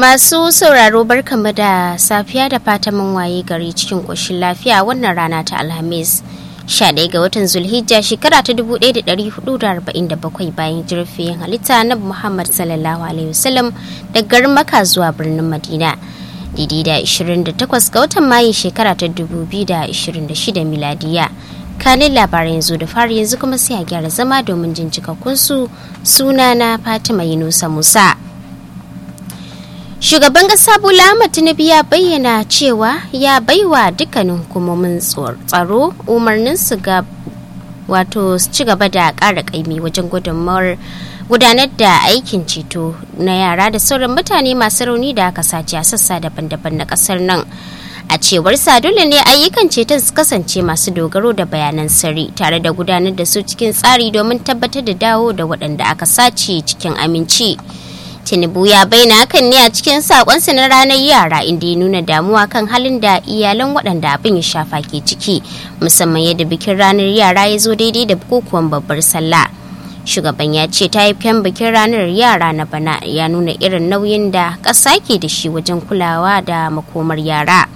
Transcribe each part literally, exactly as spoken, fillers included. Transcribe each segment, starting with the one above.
Masu sauraro barkanmu da safiya da fatan mun waye gari cikin ƙoshin lafiya wannan rana ta Alhamis sha ɗaya ga watan Zulhijja shekara ta dubu ɗaya da ɗari hudu da arba'in da bakwai bayan jirfin halitta na Muhammad sallallahu alaihi wasallam daga garin Makka zuwa birnin Madina. Daidai da ashirin da takwas ga watan Mayu shekara ta dubu biyu da ashirin da shida miladiya. Kanin labaran yanzu da fari yanzu kuma sai a gyara zama domin jin cikakkun su. Sunana Fatima Yunusa Musa. Shugaban ƙasa Bola Ahmed Tinubu ya bayyana cewa ya baiwa dukkanin hukumomin tsaro umarnin su ga wato su ci gaba da ƙara ƙaimi wajen gudunmawar gudanar da aikin ceto na yara da sauran mutane masu rauni da aka sace a sassa daban-daban na ƙasar nan. A cewar sa dole ne ayyukan ceton su kasance masu dogaro da bayanan sirri tare da gudanar da su cikin tsari domin tabbatar da dawo da waɗanda aka sace cikin aminci. Tinubu ya bayyana hakan ne a cikin sakonsa na ranar yara inda ya nuna damuwa kan halin da iyalan waɗanda abin ya shafa ke ciki musamman yadda bikin ranar yara ya zo daidai da bukukuwan babbar sallah. Shugaban ya ce tayikan bikin ranar yara na bana ya nuna irin nauyin da ƙasa ke da shi wajen kulawa da makomar yara.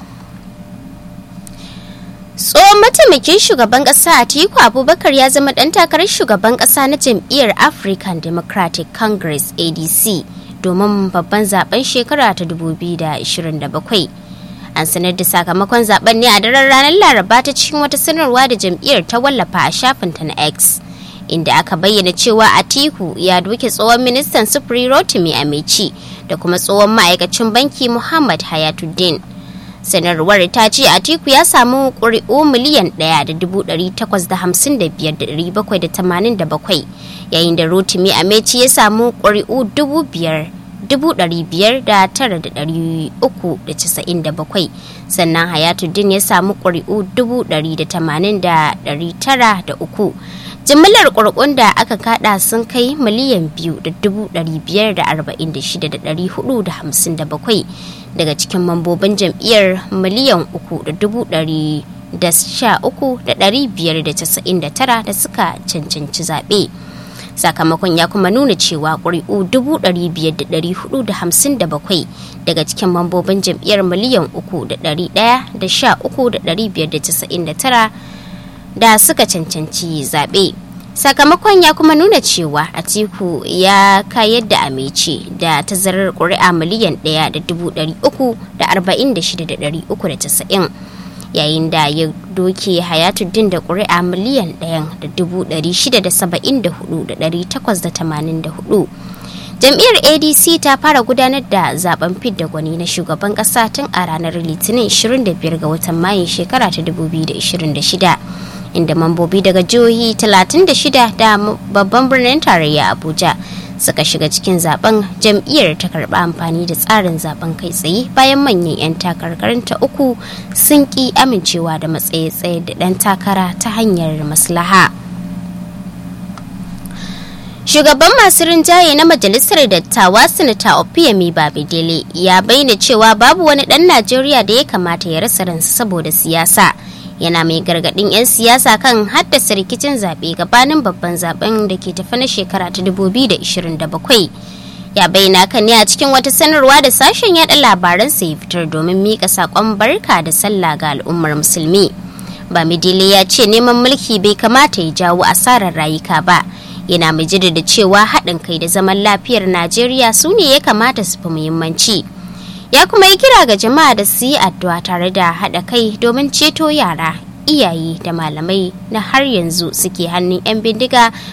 Tsohon mataimakin shugaban ƙasa Atiku Abubakar ya zama ɗan takarar shugaban ƙasa na jam'iyyar African Democratic Congress A D C domin babban zaben shekara ta dubu biyu da ashirin da bakwai. An sanar da sakamakon zaben ne a daren ranar Laraba ta cikin wata sanarwa da jam'iyyar ta wallafa a shafinta na X, inda aka bayyana cewa Atiku ya doke tsohon ministan sufuri Rotimi Amechi da kuma tsohon ma'aikacin banki Muhammad Hayatuddin. Sanarwar ta ce Atiku ya samu ƙuri'u miliyan ɗaya da dubu ɗari takwas da hamsin da biyar da ɗari bakwai da tamanin da bakwai, yayin da Rotimi Amechi ya samu ƙuri'u dubu biyar dubu ɗari biyar da tara da ɗari uku da casa'in da bakwai, sannan Hayatuddin ya samu ƙuri'u dubu ɗari da tamanin da ɗari tara da uku. Jimillar ƙuri'un da aka kada sun kai miliyan biyu da dubu ɗari biyar da arba'in da shida da ɗari hudu da hamsin da bakwai daga cikin mambobin jam'iyyar miliyan uku da dubu ɗari da sha uku da ɗari biyar da casa'in da tara da suka cancanci zaɓe. Sakamakon ya kuma nuna cewa ƙuri'u dubu ɗari biyar da ɗari hudu da hamsin da bakwai daga cikin mambobin jam'iyyar miliyan uku da ɗari ɗaya da sha uku da ɗari biyar da casa'in da tara da suka cancanci zaɓe. Sakamakon ya kuma nuna cewa Atiku ya kayar da Amechi da tazarar ƙuri'a miliyan ɗaya da dubu ɗari uku da arba'in da shida da ɗari uku da casa'in, yayin da ya doke Hayatuddin da ƙuri'a miliyan ɗaya da dubu ɗari shida da saba'in da hudu da ɗari takwas da tamanin da hudu. Jam'iyyar A D C ta fara gudanar da zaben fidda gwani na shugaban ƙasa tun a ranar Litinin ashirin da biyar ga watan Mayu shekara ta dubu biyu da ashirin da shida. Inda mambobi daga jihohi talatin da shida da babban birnin tarayya Abuja suka shiga cikin zaben. Jam'iyyar ta karba amfani da tsarin zaben kai tsaye bayan manyan 'yan takarkarinta uku sun ki amincewa da matsaye-tsaye da ɗan takara ta hanyar maslaha. Shugaban masu rinjaye na Majalisar Dattawa Sanata Opiyemi Babedele ya bayyana cewa babu wani ɗan Najeriya da ya kamata ya rasa ransa saboda siyasa. Yana mai gargadin 'yan siyasa kan haddasa rikicin zaɓe gabanin babban zaben da ke tafi na shekara ta dubu biyu da ashirin da bakwai. Ya bayyana kan ne a cikin wata sanarwa da sashen yada labaran sa ya fitar domin mika sakon barka da sallah ga al'ummar musulmi. Bamidele ya ce neman mulki bai kamata ya jawo asarar rayuka ba. Yana mai jaddada cewa haɗin kai da zaman lafiyar Najeriya su ne ya kamata su fi muhimmanci. Ya kuma yi kira ga jama'a da su yi addu'a tare da haɗa kai domin ceto yara, iyaye da malamai na har yanzu suke hannun 'yan bindiga